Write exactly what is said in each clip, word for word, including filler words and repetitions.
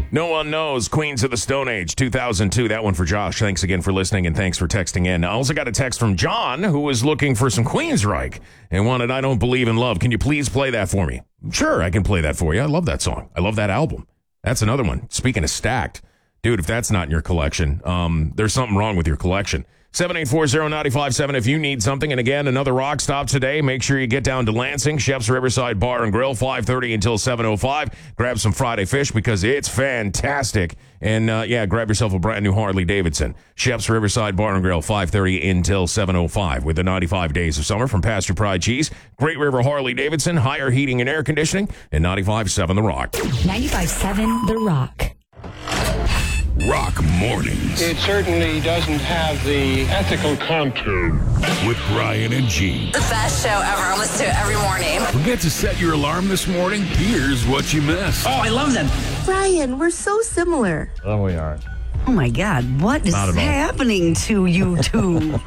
No One Knows, Queens of the Stone Age, two thousand two. That one for Josh. Thanks again for listening, and thanks for texting in. I also got a text from John, who was looking for some Queensryche and wanted I Don't Believe in Love. Can you please play that for me? Sure, I can play that for you. I love that song. I love that album. That's another one. Speaking of stacked, dude, if that's not in your collection, um, there's something wrong with your collection. seven eight four zero nine five seven if you need something. And again, another rock stop today. Make sure you get down to Lansing, Chef's Riverside Bar and Grill, five thirty until seven oh five. Grab some Friday fish because it's fantastic. And, uh, yeah, grab yourself a brand new Harley Davidson. Chef's Riverside Bar and Grill, five thirty until seven oh five. With the ninety-five days of summer from Pasture Pride Cheese, Great River Harley Davidson, higher heating and air conditioning, and ninety-five point seven The Rock. ninety-five point seven The Rock. Rock Mornings. It certainly doesn't have the ethical contour. With Brian and Gene. The best show ever. I listen to it every morning. Forget to set your alarm this morning? Here's what you missed. Oh, I love them. Brian, we're so similar. Oh, we are. Oh, my God. What is happening to you two? no.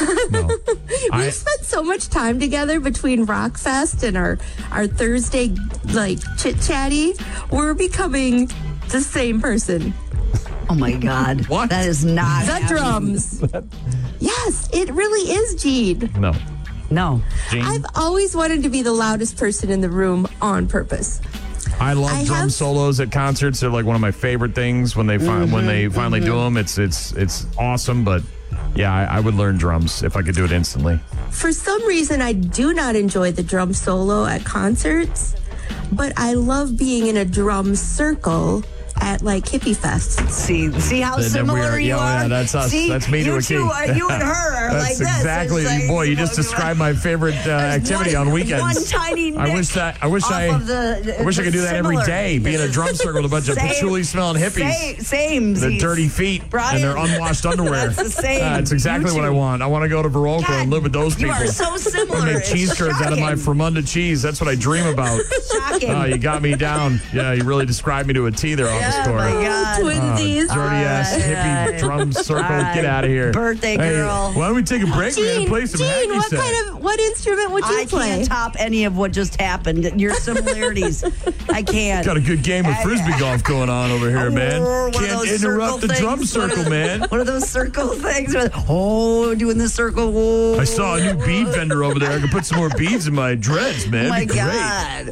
we I, spent so much time together between Rockfest and our, our Thursday, like, chit-chatty. We're becoming the same person. Oh, my God. What? That is not The happening. drums. Yes, it really is, Gene. No. No. Gene? I've always wanted to be the loudest person in the room on purpose. I love I drum have... solos at concerts. They're like one of my favorite things when they fi- Mm-hmm, when they finally mm-hmm. do them. It's it's it's awesome. But yeah, I, I would learn drums if I could do it instantly. For some reason, I do not enjoy the drum solo at concerts, but I love being in a drum circle at like hippie fests. See, see how Then- then we similar are- you yeah, are. yeah, that's us. See, That's me to you a two, T. are, you and her are That's like this. exactly. It's like- Boy, you just described my favorite uh, activity one, on weekends. One tiny I wish nick that. I wish off I. of the, I wish I could do that every similar. day. Be in a drum circle with a bunch of Same- patchouli smelling hippies. Same, same. The dirty feet Brian, and their unwashed underwear. That's the same. That's exactly You what I two. want. I want to go to Barolco God, and live with those you people. are so similar. I make It's cheese curds out of my shocking. Fremunda cheese. That's what I dream about. Shocking. Oh, you got me down. Yeah, you really described me to a T there, Office Oh, Core. my God. Twinsies. Oh, dirty ass All right, hippie all right. drum circle. All right. Get out of here. Birthday Hey, girl. why don't we take a break, man, and Gene, play some Gene, hacky what sack? kind of what instrument would you I play? can't top any of what just happened. Your similarities. I can't. Got a good game of frisbee golf going on over here, Oh, man. one of Can't those interrupt the circle drum things. circle, One of- man. One of those circle things. With, oh, doing the circle. Whoa. I saw a new bead vendor over there. I could put some more beads in my dreads, man. Oh, my It'd be great. God.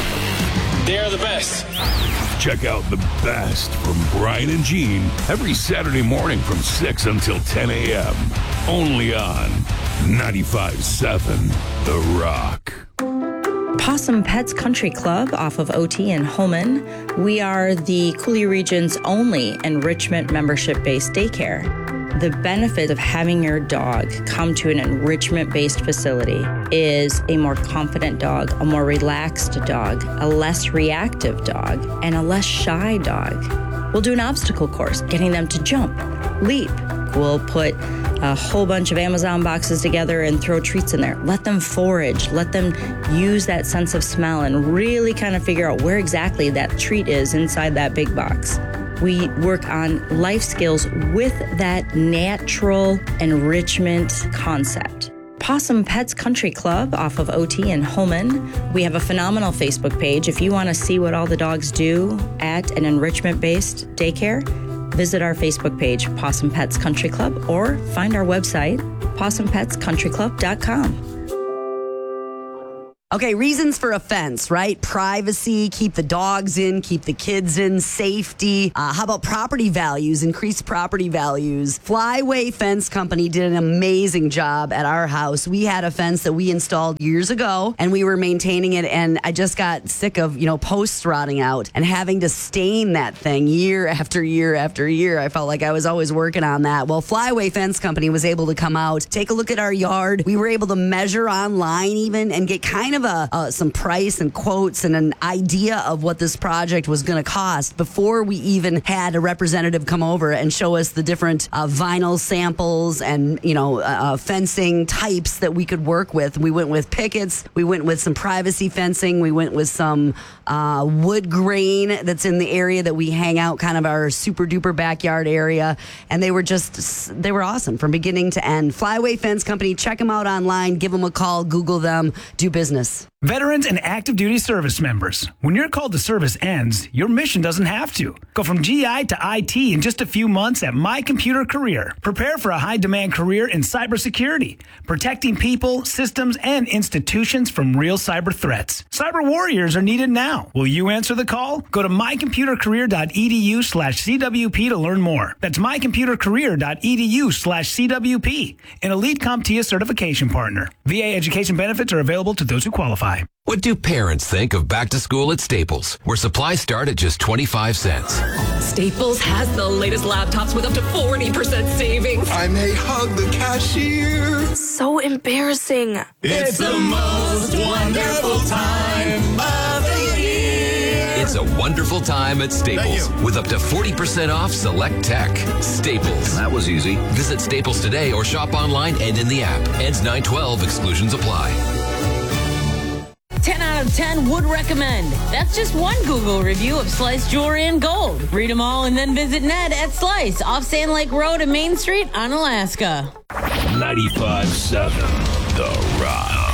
They are the best. Check out the best from Brian and Gene every Saturday morning from six until ten a.m. Only on ninety-five point seven The Rock. Possum Pets Country Club off of O T in Holman. We are the Coulee region's only enrichment membership-based daycare. The benefit of having your dog come to an enrichment-based facility is a more confident dog, a more relaxed dog, a less reactive dog, and a less shy dog. We'll do an obstacle course, getting them to jump, leap. We'll put a whole bunch of Amazon boxes together and throw treats in there. Let them forage. Let them use that sense of smell and really kind of figure out where exactly that treat is inside that big box. We work on life skills with that natural enrichment concept. Possum Pets Country Club off of O T in Holman. We have a phenomenal Facebook page. If you want to see what all the dogs do at an enrichment-based daycare, visit our Facebook page, Possum Pets Country Club, or find our website, possum pets country club dot com. Okay, reasons for offense, right? Privacy, keep the dogs in, keep the kids in, safety. Uh, how about property values, increased property values? Flyway Fence Company did an amazing job at our house. We had a fence that we installed years ago, and we were maintaining it, and I just got sick of, you know, posts rotting out and having to stain that thing year after year after year. I felt like I was always working on that. Well, Flyway Fence Company was able to come out, take a look at our yard. We were able to measure online even and get kind of a, uh, some price and quotes and an idea of what this project was going to cost before we even had a representative come over and show us the different uh, vinyl samples and, you know, uh, fencing types that we could work with. We went with pickets. We went with some privacy fencing. We went with some uh, wood grain that's in the area that we hang out, kind of our super duper backyard area. And they were just, they were awesome from beginning to end. Flyway Fence Company, check them out online, give them a call, Google them, do business. Veterans and active duty service members, when your call to service ends, your mission doesn't have to. Go from G I to I T in just a few months at My Computer Career. Prepare for a high-demand career in cybersecurity, protecting people, systems, and institutions from real cyber threats. Cyber warriors are needed now. Will you answer the call? Go to mycomputercareer.edu slash CWP to learn more. That's mycomputercareer.edu slash CWP, an Elite CompTIA certification partner. V A education benefits are available to those who qualify. What do parents think of back to school at Staples, where supplies start at just twenty-five cents? Staples has the latest laptops with up to forty percent savings. I may hug the cashier. So embarrassing. It's the most wonderful time of the year. It's a wonderful time at Staples with up to forty percent off select tech. Staples. That was easy. Visit Staples today or shop online and in the app. Ends nine twelve. Exclusions apply. ten out of ten would recommend. That's just one Google review of Slice Jewelry in Gold. Read them all and then visit Ned at Slice off Sand Lake Road and Main Street on Alaska. ninety-five seven The Rock.